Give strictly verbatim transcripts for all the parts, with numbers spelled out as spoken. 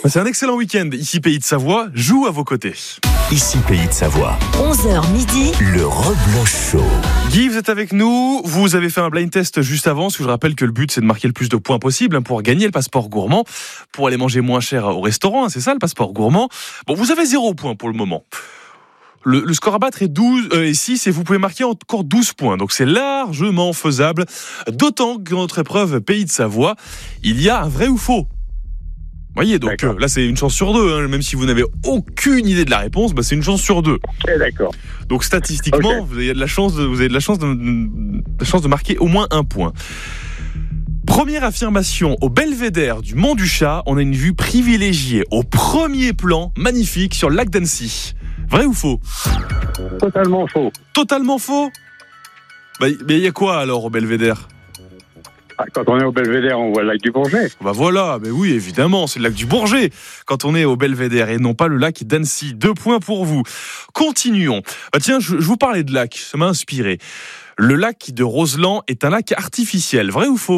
C'est un excellent week-end. Ici Pays de Savoie joue à vos côtés. Ici Pays de Savoie. onze heures midi. Le Rebloch Show. Guy, vous êtes avec nous. Vous avez fait un blind test juste avant. Parce que je rappelle que le but, c'est de marquer le plus de points possible pour gagner le passeport gourmand. Pour aller manger moins cher au restaurant. C'est ça, le passeport gourmand. Bon, vous avez zéro point pour le moment. Le, le score à battre est douze euh, et six et vous pouvez marquer encore douze points. Donc c'est largement faisable. D'autant que dans notre épreuve Pays de Savoie, il y a un vrai ou faux. Vous voyez, donc euh, là c'est une chance sur deux, hein, même si vous n'avez aucune idée de la réponse, bah, c'est une chance sur deux. Ok, d'accord. Donc statistiquement, Okay. vous avez de la chance de, vous avez de la chance de, de, de chance de marquer au moins un point. Première affirmation, au belvédère du Mont du Chat, on a une vue privilégiée au premier plan, magnifique, sur le lac d'Annecy. Vrai ou faux ? Totalement faux. Totalement faux ? Bah, mais il y a quoi alors au belvédère ? Ah, quand on est au Belvédère, on voit le lac du Bourget. Bah voilà, mais oui, évidemment, c'est le lac du Bourget quand on est au belvédère et non pas le lac d'Annecy. Deux points pour vous. Continuons. Bah tiens, je, je vous parlais de lac, ça m'a inspiré. Le lac de Roseland est un lac artificiel, vrai ou faux ?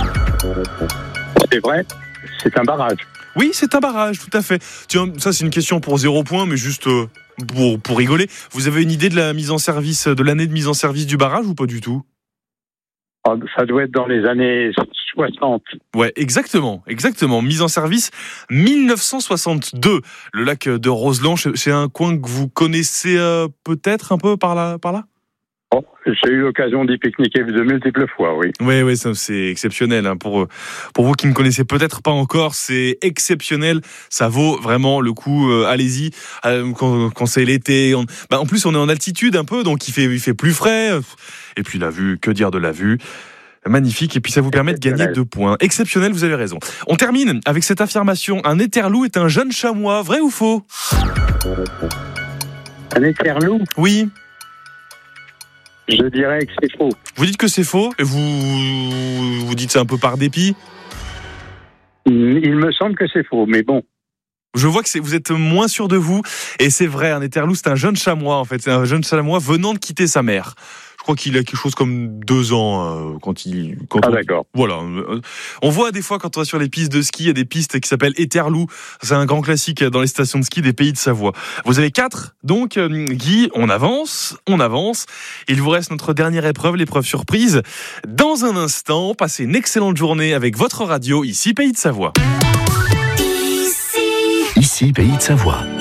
C'est vrai, c'est un barrage. Oui, c'est un barrage, tout à fait. Tiens, ça c'est une question pour zéro point, mais juste euh, pour, pour rigoler. Vous avez une idée de la mise en service, de l'année de mise en service du barrage ou pas du tout ? Ah, ça doit être dans les années soixante. Ouais, exactement, exactement. Mise en service mille neuf cent soixante-deux. Le lac de Roseland, c'est un coin que vous connaissez euh, peut-être un peu par là, par là ? Bon, j'ai eu l'occasion d'y pique-niquer de multiples fois, oui. Oui, oui, ça, c'est exceptionnel. Hein. Pour, pour vous qui ne connaissez peut-être pas encore, c'est exceptionnel. Ça vaut vraiment le coup. Euh, allez-y. Euh, quand, quand c'est l'été. On... Bah, en plus, on est en altitude un peu, donc il fait, il fait plus frais. Et puis la vue, que dire de la vue ? Magnifique. Et puis ça vous permet de gagner deux points. Exceptionnel, vous avez raison. On termine avec cette affirmation. Un éterlou est un jeune chamois. Vrai ou faux ? Un éterlou ? Oui. Je dirais que c'est faux. Vous dites que c'est faux et vous vous dites ça un peu par dépit ? Il me semble que c'est faux, mais bon. Je vois que c'est, vous êtes moins sûr de vous et c'est vrai, un éterlou c'est un jeune chamois en fait, c'est un jeune chamois venant de quitter sa mère. Je crois qu'il a quelque chose comme deux ans euh, quand il. Quand ah on, d'accord. Voilà. On voit des fois quand on va sur les pistes de ski, il y a des pistes qui s'appellent éterlou. C'est un grand classique dans les stations de ski des Pays de Savoie. Vous avez quatre, donc Guy, on avance, on avance. Il vous reste notre dernière épreuve, l'épreuve surprise. Dans un instant, passez une excellente journée avec votre radio ici Pays de Savoie. Ici Pays de Savoie.